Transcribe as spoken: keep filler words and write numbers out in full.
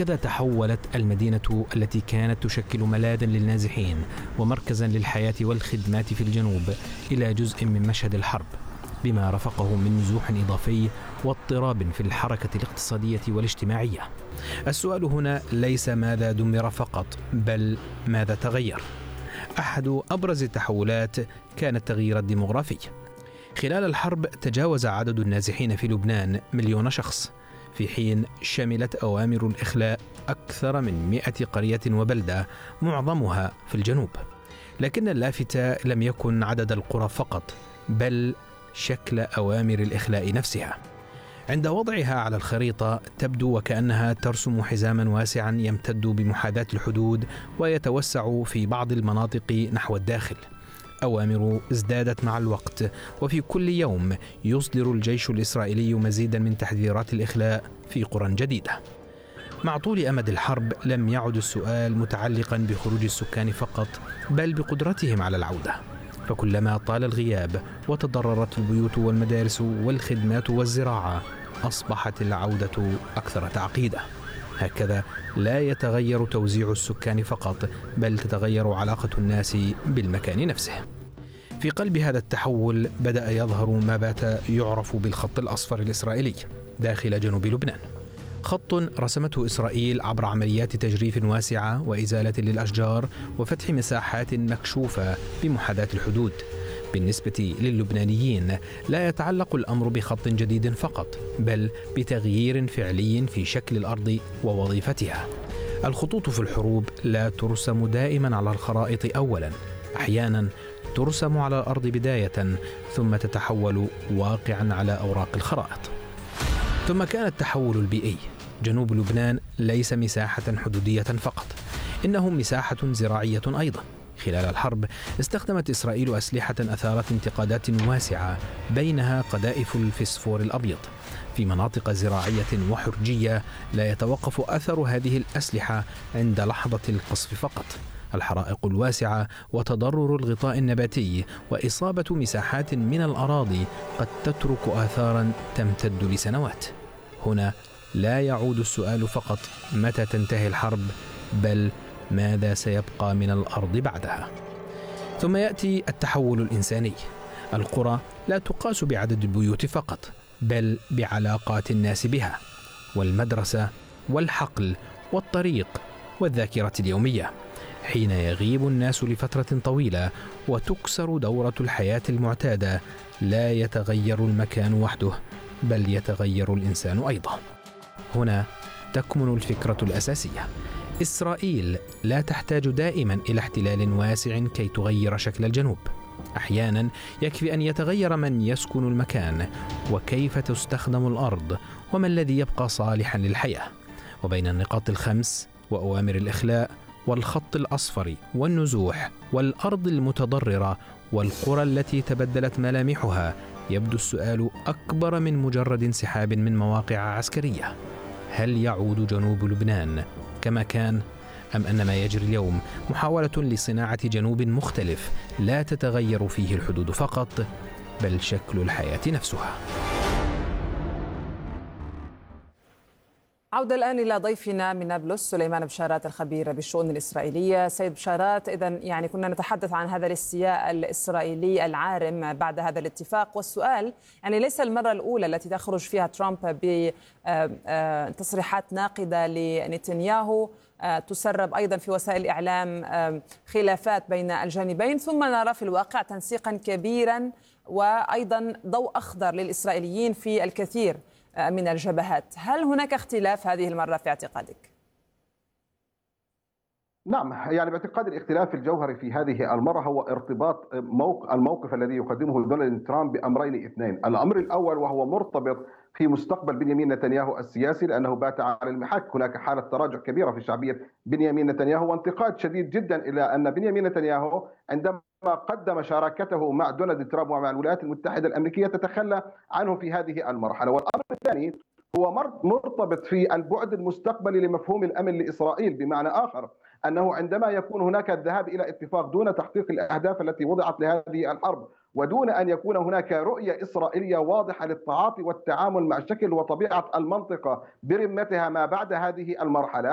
هكذا تحولت المدينة التي كانت تشكل ملاذا للنازحين ومركزا للحياة والخدمات في الجنوب إلى جزء من مشهد الحرب، بما رافقه من نزوح إضافي واضطراب في الحركة الاقتصادية والاجتماعية. السؤال هنا ليس ماذا دمر فقط، بل ماذا تغير. أحد أبرز التحولات كان التغيير الديمغرافي. خلال الحرب تجاوز عدد النازحين في لبنان مليون شخص، في حين شملت أوامر الإخلاء أكثر من مئة قرية وبلدة، معظمها في الجنوب. لكن اللافت لم يكن عدد القرى فقط، بل شكل أوامر الإخلاء نفسها. عند وضعها على الخريطة تبدو وكأنها ترسم حزاما واسعا يمتد بمحاذاة الحدود ويتوسع في بعض المناطق نحو الداخل. أوامر ازدادت مع الوقت، وفي كل يوم يصدر الجيش الإسرائيلي مزيدا من تحذيرات الإخلاء في قرى جديدة. مع طول أمد الحرب لم يعد السؤال متعلقا بخروج السكان فقط، بل بقدرتهم على العودة. فكلما طال الغياب وتضررت البيوت والمدارس والخدمات والزراعة، أصبحت العودة أكثر تعقيدا. هكذا لا يتغير توزيع السكان فقط، بل تتغير علاقة الناس بالمكان نفسه. في قلب هذا التحول بدأ يظهر ما بات يعرف بالخط الأصفر الإسرائيلي داخل جنوب لبنان، خط رسمته إسرائيل عبر عمليات تجريف واسعة وإزالة للأشجار وفتح مساحات مكشوفة بمحاذاة الحدود. بالنسبة للبنانيين لا يتعلق الأمر بخط جديد فقط، بل بتغيير فعلي في شكل الأرض ووظيفتها. الخطوط في الحروب لا ترسم دائما على الخرائط أولا، أحيانا ترسم على الأرض بداية، ثم تتحول واقعا على أوراق الخرائط. ثم كان التحول البيئي. جنوب لبنان ليس مساحة حدودية فقط، إنه مساحة زراعية أيضا. خلال الحرب استخدمت إسرائيل أسلحة أثارت انتقادات واسعة، بينها قذائف الفسفور الأبيض. في مناطق زراعية وحرجية لا يتوقف أثر هذه الأسلحة عند لحظة القصف فقط. الحرائق الواسعة وتضرر الغطاء النباتي وإصابة مساحات من الأراضي قد تترك آثارا تمتد لسنوات. هنا لا يعود السؤال فقط متى تنتهي الحرب، بل ماذا سيبقى من الأرض بعدها. ثم يأتي التحول الإنساني. القرى لا تقاس بعدد البيوت فقط، بل بعلاقات الناس بها، والمدرسة والحقل والطريق والذاكرة اليومية. حين يغيب الناس لفترة طويلة وتكسر دورة الحياة المعتادة، لا يتغير المكان وحده، بل يتغير الإنسان أيضا. هنا تكمن الفكرة الأساسية. إسرائيل لا تحتاج دائما إلى احتلال واسع كي تغير شكل الجنوب. أحيانا يكفي أن يتغير من يسكن المكان، وكيف تستخدم الأرض، وما الذي يبقى صالحا للحياة. وبين النقاط الخمس وأوامر الإخلاء والخط الأصفر والنزوح والأرض المتضررة والقرى التي تبدلت ملامحها، يبدو السؤال أكبر من مجرد انسحاب من مواقع عسكرية. هل يعود جنوب لبنان كما كان، أم أن ما يجري اليوم محاولة لصناعة جنوب مختلف لا تتغير فيه الحدود فقط، بل شكل الحياة نفسها؟ عودة الآن إلى ضيفنا من نابلس سليمان بشارات الخبير بالشؤون الإسرائيلية. سيد بشارات، إذن يعني كنا نتحدث عن هذا الاستياء الإسرائيلي العارم بعد هذا الاتفاق، والسؤال يعني ليس المرة الأولى التي تخرج فيها ترامب بتصريحات ناقدة لنتنياهو، تسرب أيضا في وسائل الإعلام خلافات بين الجانبين، ثم نرى في الواقع تنسيقا كبيرا وأيضا ضوء أخضر للإسرائيليين في الكثير من الجبهات. هل هناك اختلاف هذه المرة في اعتقادك؟ نعم، يعني باعتقاد الاختلاف الجوهري في هذه المرة هو ارتباط الموقف الذي يقدمه دونالد ترامب بأمرين اثنين. الأمر الأول وهو مرتبط في مستقبل بنيامين نتنياهو السياسي، لأنه بات على المحك. هناك حالة تراجع كبيرة في شعبية بنيامين نتنياهو، وانتقاد شديد جدا إلى أن بنيامين نتنياهو عندما قدم شراكته مع دونالد ترامب ومع الولايات المتحدة الأمريكية تتخلى عنه في هذه المرحلة. والأمر الثاني هو مرتبط في البعد المستقبلي لمفهوم الأمن لإسرائيل، بمعنى آخر أنه عندما يكون هناك الذهاب إلى اتفاق دون تحقيق الأهداف التي وضعت لهذه الحرب، ودون أن يكون هناك رؤية إسرائيلية واضحة للتعاطي والتعامل مع شكل وطبيعة المنطقة برمتها ما بعد هذه المرحلة،